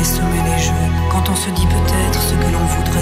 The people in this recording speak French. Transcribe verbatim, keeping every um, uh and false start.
sommer les jeux, quand on se dit peut-être ce que l'on voudrait.